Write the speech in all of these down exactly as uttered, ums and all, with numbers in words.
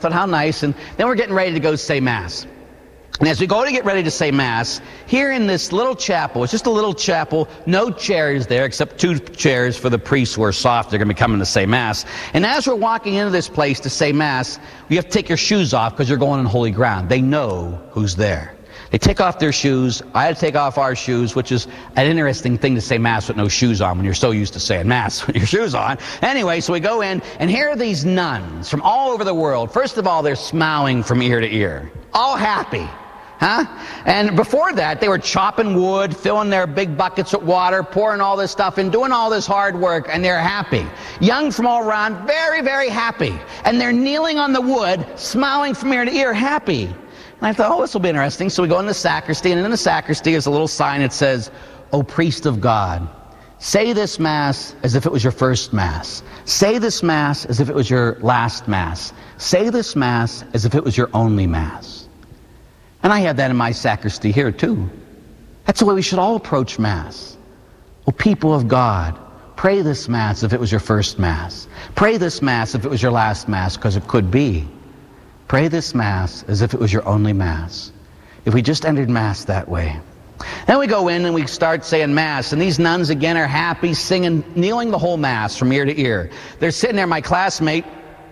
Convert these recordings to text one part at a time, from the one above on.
thought, how nice. And then we're getting ready to go say Mass. And as we go to get ready to say Mass, here in this little chapel, it's just a little chapel, no chairs there except two chairs for the priests who are soft. They're going to be coming to say Mass. And as we're walking into this place to say Mass, you have to take your shoes off because you're going on holy ground. They know who's there. They take off their shoes. I had to take off our shoes, which is an interesting thing to say Mass with no shoes on when you're so used to saying Mass with your shoes on. Anyway, so we go in, and here are these nuns from all over the world. First of all, they're smiling from ear to ear, all happy. Huh? And before that, they were chopping wood, filling their big buckets with water, pouring all this stuff in, doing all this hard work, and they're happy. Young from all around, very, very happy. And they're kneeling on the wood, smiling from ear to ear, happy. And I thought, oh, this will be interesting. So we go in the sacristy, and in the sacristy is a little sign that says, "O priest of God, say this Mass as if it was your first Mass. Say this Mass as if it was your last Mass. Say this Mass as if it was your only Mass." And I have that in my sacristy here too. That's the way we should all approach Mass. Oh, people of God, pray this Mass if it was your first Mass. Pray this Mass if it was your last Mass, because it could be. Pray this Mass as if it was your only Mass. If we just entered Mass that way. Then we go in and we start saying Mass, and these nuns again are happy, singing, kneeling the whole Mass from ear to ear. They're sitting there, my classmate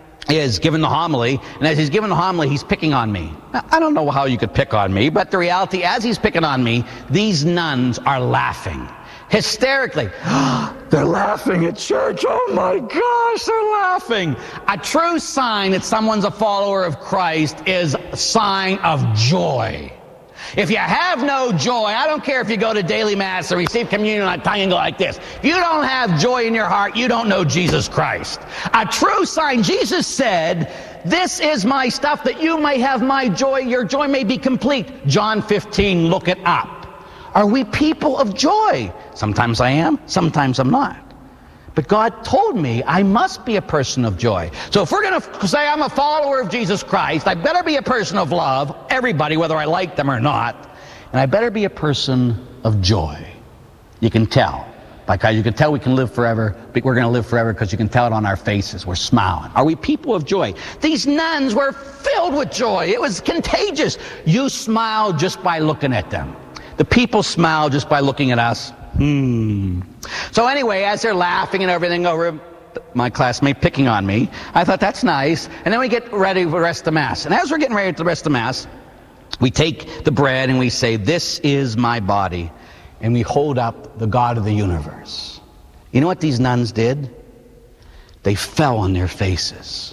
is giving the homily, and as he's giving the homily, he's picking on me. Now, I don't know how you could pick on me, but the reality, as he's picking on me, these nuns are laughing hysterically. They're laughing at church. Oh my gosh, they're laughing. A true sign that someone's a follower of Christ is a sign of joy. If you have no joy, I don't care if you go to daily Mass or receive communion on a tongue and go like this. If you don't have joy in your heart, you don't know Jesus Christ. A true sign, Jesus said, "This is my stuff that you may have my joy. Your joy may be complete." John fifteen, look it up. Are we people of joy? Sometimes I am, sometimes I'm not. But God told me I must be a person of joy. So if we're going to say I'm a follower of Jesus Christ, I better be a person of love, everybody, whether I like them or not. And I better be a person of joy. You can tell. Because you can tell we can live forever. We're going to live forever because you can tell it on our faces. We're smiling. Are we people of joy? These nuns were filled with joy. It was contagious. You smiled just by looking at them. The people smiled just by looking at us. Hmm. So anyway, as they're laughing and everything over my classmate picking on me, I thought that's nice. And then we get ready for the rest of the Mass. And as we're getting ready for the rest of the Mass, we take the bread and we say, "This is my body." And we hold up the God of the universe. You know what these nuns did? They fell on their faces.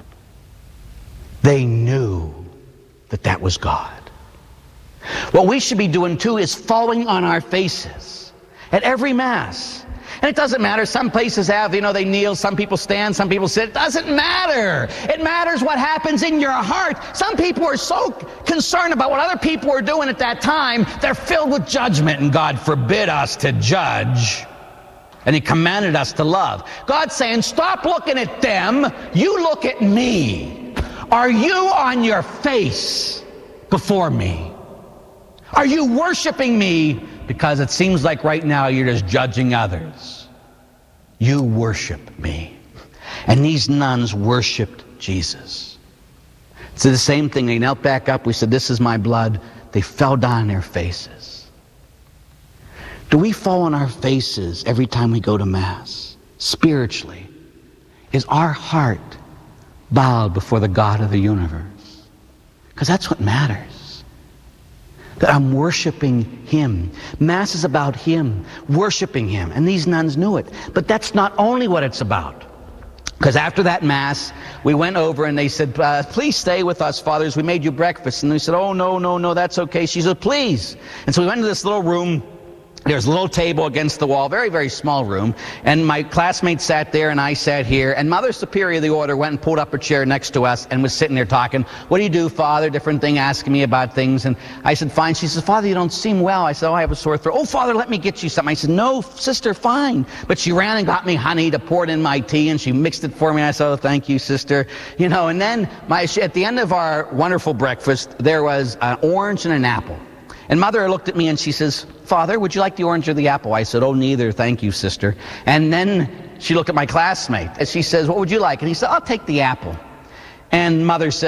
They knew that that was God. What we should be doing too is falling on our faces at every Mass. And it doesn't matter. Some places have, you know, they kneel, some people stand, some people sit. It doesn't matter. It matters what happens in your heart. Some people are so concerned about what other people are doing at that time, they're filled with judgment, and God forbid us to judge. And He commanded us to love. God's saying, stop looking at them. You look at me. Are you on your face before me? Are you worshiping me? Because it seems like right now you're just judging others. You worship me. And these nuns worshiped Jesus. It's the same thing. They knelt back up. We said, "This is my blood." They fell down on their faces. Do we fall on our faces every time we go to Mass? Spiritually, is our heart bowed before the God of the universe? Because that's what matters. That I'm worshiping Him. Mass is about Him, worshiping Him. And these nuns knew it. But that's not only what it's about. Because after that Mass, we went over and they said, uh, "Please stay with us, fathers. We made you breakfast." And we said, "Oh, no, no, no, that's okay." She said, "Please." And so we went to this little room. There's a little table against the wall, very, very small room. And my classmate sat there and I sat here. And Mother Superior of the Order went and pulled up a chair next to us and was sitting there talking. "What do you do, Father?" Different thing, asking me about things. And I said, "Fine." She says, "Father, you don't seem well." I said, "Oh, I have a sore throat." "Oh, Father, let me get you something." I said, "No, sister, fine." But she ran and got me honey to pour it in my tea, and she mixed it for me. I said, "Oh, thank you, sister." You know, and then my, at the end of our wonderful breakfast, there was an orange and an apple. And Mother looked at me and she says, "Father, would you like the orange or the apple?" I said, "Oh, neither, thank you, sister." And then she looked at my classmate and she says, "What would you like?" And he said, "I'll take the apple." And Mother says,